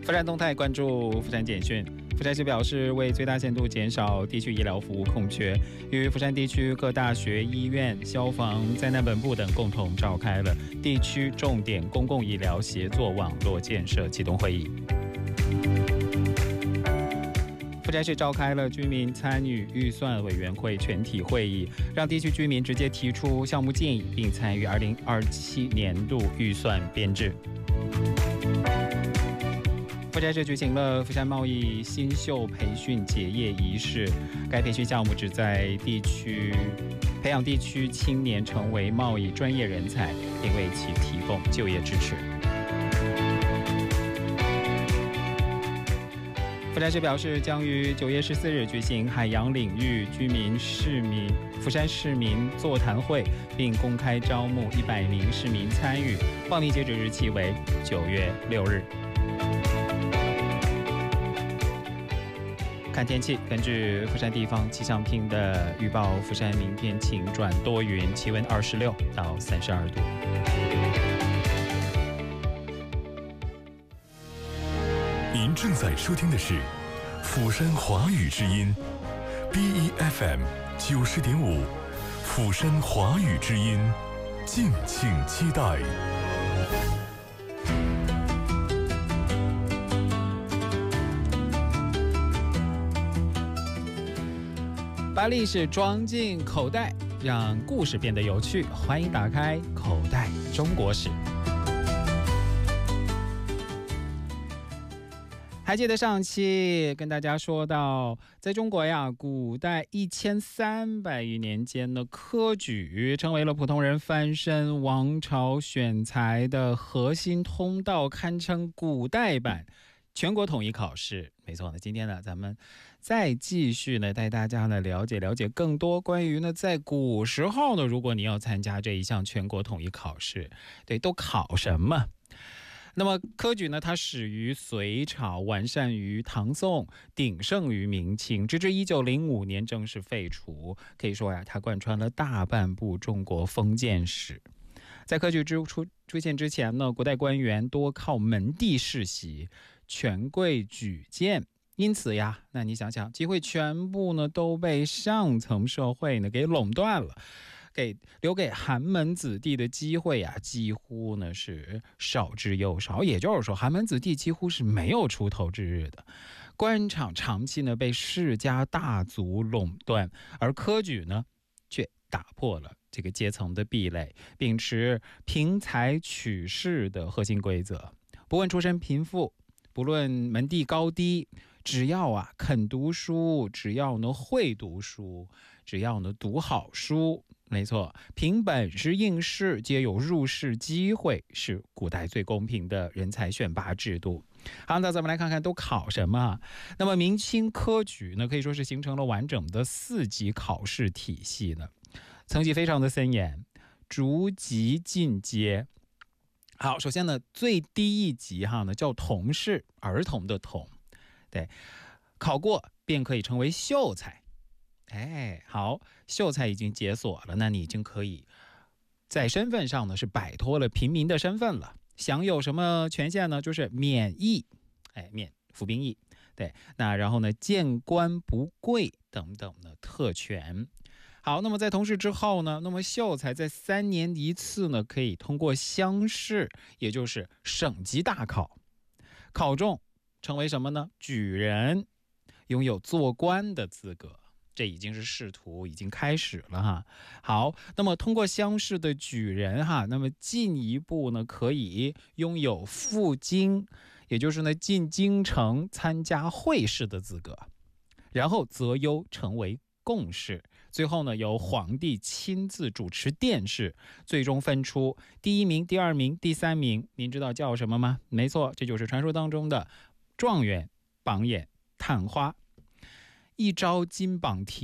富山动态关注富山简讯。富山市表示，为最大限度减少地区医疗服务空缺，与富山地区各大学、医院、消防、灾难本部等共同召开了地区重点公共医疗协作网络建设启动会议。富山市召开了居民参与预算委员会全体会议，让地区居民直接提出项目建议，并参与2027年度预算编制。富山市举行了富山贸易新秀培训结业仪式，该培训项目旨在培养地区青年成为贸易专业人才，并为其提供就业支持。富山市表示，将于9月14日举行海洋领域富山市民座谈会，并公开招募100名市民参与，报名截止日期为9月6日。看天气，根据富山地方气象厅的预报，富山明天晴转多云，气温26到32度。 您正在收听的是釜山华语之音 BEFM 90.5，釜山华语之音，敬请期待。 把历史装进口袋，让故事变得有趣。欢迎打开口袋中国史。还记得上期跟大家说到，在中国呀，古代1300余年间呢，科举成为了普通人翻身、王朝选才的核心通道，堪称古代版全国统一考试。没错呢，今天呢，咱们再继续呢，带大家呢了解更多关于呢，在古时候呢，如果你要参加这一项全国统一考试，对，都考什么？那么科举呢，它始于隋朝，完善于唐宋，鼎盛于明清，直至1905年正式废除。可以说呀，它贯穿了大半部中国封建史。在科举出现之前呢，古代官员多靠门第世袭，权贵举荐，因此呀，那你想想，机会全部呢都被上层社会呢给垄断了。留给寒门子弟的机会啊，几乎呢是少之又少。也就是说，寒门子弟几乎是没有出头之日的。官场长期呢被世家大族垄断，而科举呢却打破了这个阶层的壁垒，秉持凭才取士的核心规则，不问出身贫富，不论门第高低，只要啊肯读书，只要呢会读书，只要呢读好书，没错，凭本事应试皆有入仕机会，是古代最公平的人才选拔制度。好，那咱们来看看都考什么。那么明清科举呢，可以说是形成了完整的4级考试体系呢，层级非常的森严，逐级进阶。好，首先呢，最低一级呢叫童试，儿童的童，对，考过便可以成为秀才。好，秀才已经解锁了，那你已经可以在身份上呢是摆脱了平民的身份了，享有什么权限呢？就是免役，免服兵役，对，那然后呢见官不跪等等的特权。好，那么在童试之后呢，那么秀才在3年一次呢可以通过乡试，也就是省级大考，考中成为什么呢？举人，拥有做官的资格。这已经是仕途已经开始了哈。好，那么通过乡试的举人那么进一步呢可以拥有赴京，也就是呢进京城参加会试的资格，然后择优成为贡士，最后呢由皇帝亲自主持殿试，最终分出第1名、第2名、第3名。您知道叫什么吗？没错，这就是传说当中的状元、榜眼、探花。一朝金榜题